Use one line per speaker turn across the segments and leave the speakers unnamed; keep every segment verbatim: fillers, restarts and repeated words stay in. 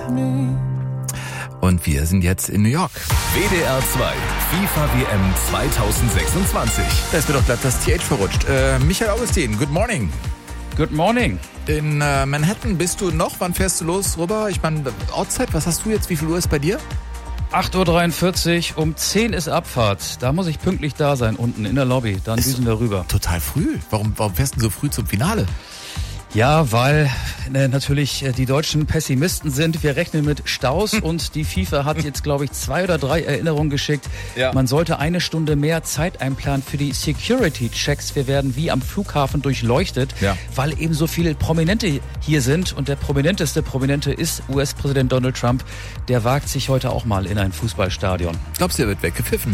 Und wir sind jetzt in New York.
W D R zwei, FIFA W M zwanzig sechsundzwanzig.
Da ist mir doch glatt das T H verrutscht. Äh, Michael Augustin, good morning.
Good morning.
In äh, Manhattan bist du noch? Wann fährst du los rüber? Ich meine, Ortszeit, was hast du jetzt? Wie viel Uhr ist bei dir?
acht Uhr dreiundvierzig, um zehn ist Abfahrt. Da muss ich pünktlich da sein, unten in der Lobby. Dann düsen wir rüber.
Total früh. Warum, warum fährst du so früh zum Finale?
Ja, weil äh, natürlich äh, die Deutschen Pessimisten sind. Wir rechnen mit Staus und die FIFA hat jetzt, glaube ich, zwei oder drei Erinnerungen geschickt. Ja. Man sollte eine Stunde mehr Zeit einplanen für die Security-Checks. Wir werden wie am Flughafen durchleuchtet, ja. weil eben so viele Prominente hier sind. Und der prominenteste Prominente ist U S-Präsident Donald Trump. Der wagt sich heute auch mal in ein Fußballstadion.
Glaubst du, er wird weggepfiffen?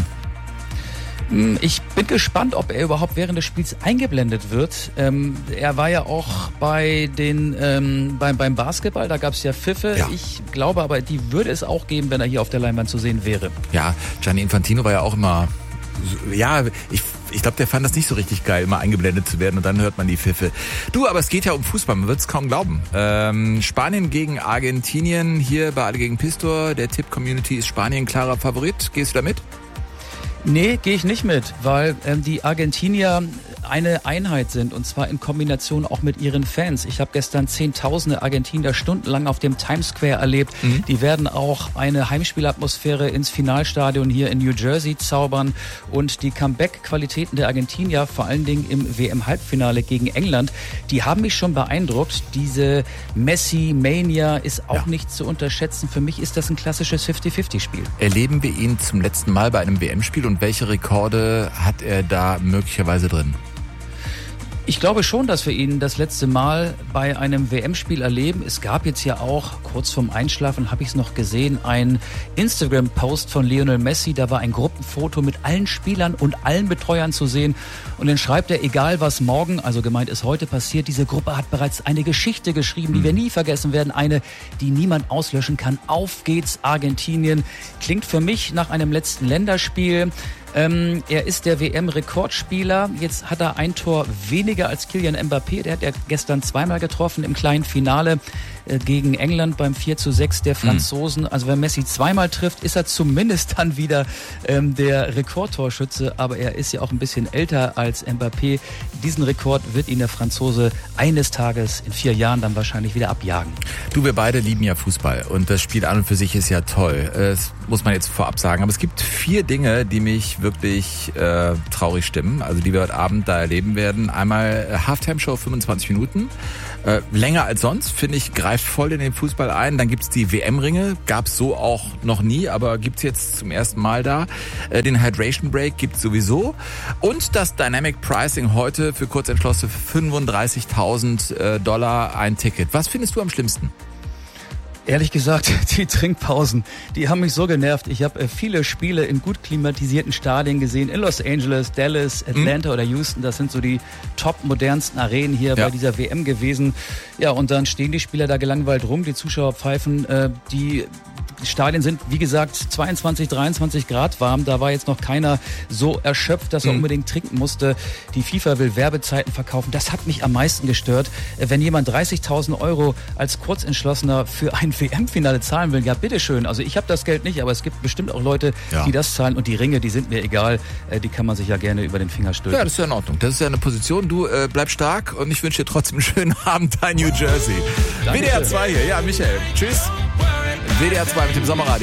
Ich bin gespannt, ob er überhaupt während des Spiels eingeblendet wird. Ähm, er war ja auch bei den ähm, beim, beim Basketball, da gab es ja Pfiffe. Ja. Ich glaube aber, die würde es auch geben, wenn er hier auf der Leinwand zu sehen wäre.
Ja, Gianni Infantino war ja auch immer, ja, ich ich glaube, der fand das nicht so richtig geil, immer eingeblendet zu werden und dann hört man die Pfiffe. Du, aber es geht ja um Fußball, man wird es kaum glauben. Ähm, Spanien gegen Argentinien, hier bei Alle gegen Pistor, der Tipp-Community ist Spanien klarer Favorit. Gehst du da mit?
Nee, gehe ich nicht mit, weil ähm, die Argentinier eine Einheit sind und zwar in Kombination auch mit ihren Fans. Ich habe gestern Zehntausende Argentinier stundenlang auf dem Times Square erlebt. Mhm. Die werden auch eine Heimspielatmosphäre ins Finalstadion hier in New Jersey zaubern und die Comeback-Qualitäten der Argentinier, vor allen Dingen im W M-Halbfinale gegen England, die haben mich schon beeindruckt. Diese Messi-Mania ist auch ja. nicht zu unterschätzen. Für mich ist das ein klassisches fifty-fifty-Spiel.
Erleben wir ihn zum letzten Mal bei einem W M-Spiel und welche Rekorde hat er da möglicherweise drin?
Ich glaube schon, dass wir ihn das letzte Mal bei einem W M-Spiel erleben. Es gab jetzt ja auch, kurz vorm Einschlafen habe ich es noch gesehen, ein Instagram-Post von Lionel Messi. Da war ein Gruppenfoto mit allen Spielern und allen Betreuern zu sehen. Und dann schreibt er, egal was morgen, also gemeint ist heute passiert, diese Gruppe hat bereits eine Geschichte geschrieben, die wir nie vergessen werden. Eine, die niemand auslöschen kann. Auf geht's, Argentinien. Klingt für mich nach einem letzten Länderspiel. Ähm, er ist der W M-Rekordspieler. Jetzt hat er ein Tor weniger als Kylian Mbappé. Der hat ja gestern zweimal getroffen im kleinen Finale äh, gegen England beim vier zu sechs der Franzosen. Mhm. Also wenn Messi zweimal trifft, ist er zumindest dann wieder ähm, der Rekordtorschütze. Aber er ist ja auch ein bisschen älter als Mbappé. Diesen Rekord wird ihn der Franzose eines Tages in vier Jahren dann wahrscheinlich wieder abjagen.
Du, wir beide lieben ja Fußball und das Spiel an und für sich ist ja toll. Das muss man jetzt vorab sagen. Aber es gibt vier Dinge, die mich wirklich äh, traurig stimmen, also die wir heute Abend da erleben werden. Einmal äh, Halftime-Show, fünfundzwanzig Minuten. Äh, länger als sonst, finde ich, greift voll in den Fußball ein. Dann gibt's die W M-Ringe, gab's so auch noch nie, aber gibt's jetzt zum ersten Mal da. Äh, den Hydration Break gibt's sowieso. Und das Dynamic Pricing heute für Kurzentschlossene fünfunddreißigtausend äh, Dollar ein Ticket. Was findest du am schlimmsten?
Ehrlich gesagt, die Trinkpausen, die haben mich so genervt. Ich habe viele Spiele in gut klimatisierten Stadien gesehen, in Los Angeles, Dallas, Atlanta mhm. oder Houston. Das sind so die top modernsten Arenen hier ja. bei dieser W M gewesen. Ja, und dann stehen die Spieler da gelangweilt rum, die Zuschauer pfeifen. Äh, die Stadien sind, wie gesagt, zweiundzwanzig, dreiundzwanzig Grad warm. Da war jetzt noch keiner so erschöpft, dass er mhm. unbedingt trinken musste. Die FIFA will Werbezeiten verkaufen. Das hat mich am meisten gestört. Wenn jemand dreißigtausend Euro als Kurzentschlossener für ein W M-Finale zahlen will, ja bitteschön. Also ich habe das Geld nicht, aber es gibt bestimmt auch Leute, ja. die das zahlen. Und die Ringe, die sind mir egal. Die kann man sich ja gerne über den Finger stülpen.
Ja, das ist ja in Ordnung. Das ist ja eine Position. Du äh, bleib stark und ich wünsche dir trotzdem einen schönen Abend da in New Jersey. W D R zwei hier. Ja, Michael. Tschüss. W D R zwei mit dem Sommerradio.